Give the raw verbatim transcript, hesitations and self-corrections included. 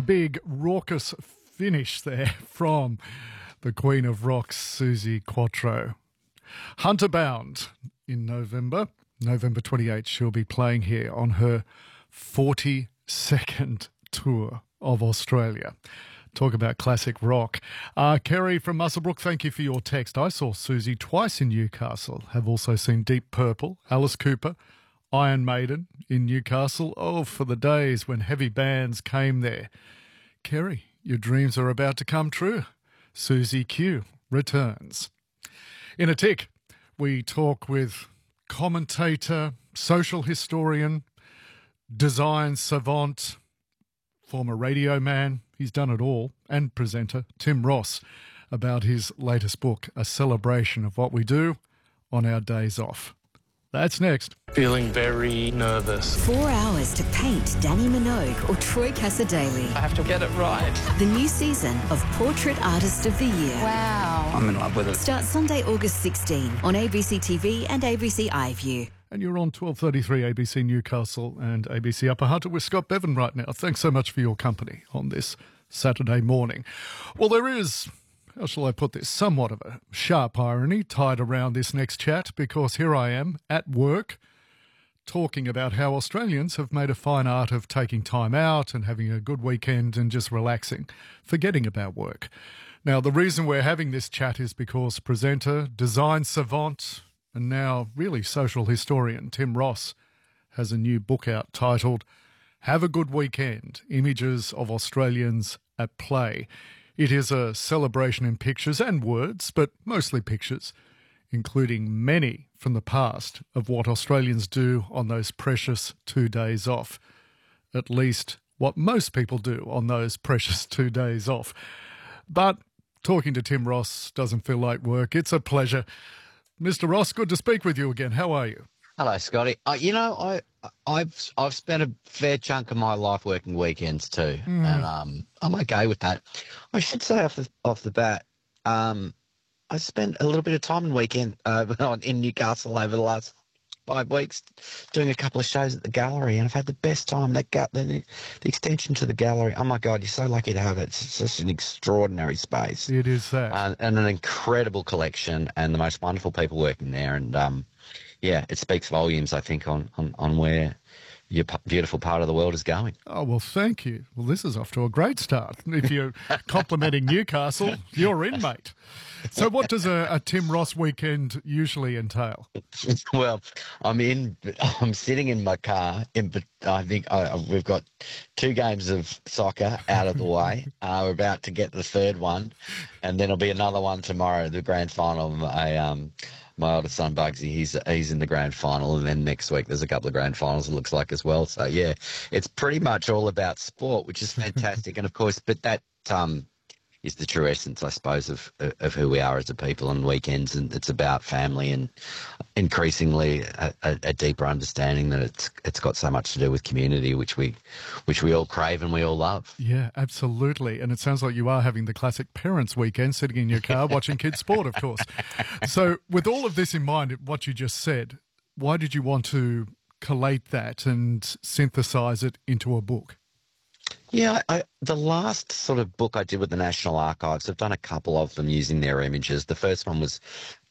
big raucous finish there from the Queen of Rock's Suzi Quatro. Hunter Bound in November, November twenty-eighth, she'll be playing here on her forty-second tour of Australia. Talk about classic rock. Uh, Kerry from Muswellbrook, thank you for your text. I saw Suzi twice in Newcastle. Have also seen Deep Purple, Alice Cooper, Iron Maiden in Newcastle. Oh, for the days when heavy bands came there. Kerry, your dreams are about to come true. Suzi Q returns. In a tick, we talk with commentator, social historian, design savant, former radio man, he's done it all, and presenter, Tim Ross, about his latest book, A Celebration of What We Do on Our Days Off. That's next. Feeling very nervous. Four hours to paint Danny Minogue or Troy Cassar-Daley. I have to get it right. The new season of Portrait Artist of the Year. Wow. I'm in love with it. Starts Sunday, August sixteenth on A B C T V and A B C iView. And you're on twelve thirty-three A B C Newcastle and A B C Upper Hunter with Scott Bevan right now. Thanks so much for your company on this Saturday morning. Well, there is, how shall I put this, somewhat of a sharp irony tied around this next chat, because here I am at work talking about how Australians have made a fine art of taking time out and having a good weekend and just relaxing, forgetting about work. Now, the reason we're having this chat is because presenter, design savant, and now really social historian Tim Ross has a new book out titled Have a Good Weekend, Images of Australians at Play. It is a celebration in pictures and words, but mostly pictures, including many from the past of what Australians do on those precious two days off. At least what most people do on those precious two days off. But talking to Tim Ross doesn't feel like work. It's a pleasure. Mister Ross, good to speak with you again. How are you? Hello, Scotty. Uh, you know, I, I've I've spent a fair chunk of my life working weekends too, mm. and um, I'm okay with that. I should say off the off the bat, um, I spent a little bit of time in weekend uh, in Newcastle over the last five weeks, doing a couple of shows at the gallery, and I've had the best time. That ga- the, the extension to the gallery. Oh my God, you're so lucky to have it. It's such an extraordinary space. It is that, uh, and an incredible collection, and the most wonderful people working there, and um. Yeah, it speaks volumes, I think, on, on, on where your p- beautiful part of the world is going. Oh, well, thank you. Well, this is off to a great start. If you're complimenting Newcastle, you're in, mate. So what does a, a Tim Ross weekend usually entail? Well, I'm in. I'm sitting in my car. In, I think I, we've got two games of soccer out of the way. Uh, we're about to get the third one, and then there'll be another one tomorrow, the grand final. I um. My oldest son, Bugsy, he's he's in the grand final, and then next week there's a couple of grand finals, it looks like, as well. So, yeah, it's pretty much all about sport, which is fantastic. And, of course, but that um, is the true essence, I suppose, of of who we are as a people on weekends, and it's about family and increasingly a, a, a deeper understanding that it's it's got so much to do with community, which we which we all crave and we all love. Yeah, absolutely. And it sounds like you are having the classic parents' weekend, sitting in your car watching kids' sport, of course. So with all of this in mind, what you just said, why did you want to collate that and synthesize it into a book? Yeah, I, the last sort of book I did with the National Archives, I've done a couple of them using their images. The first one was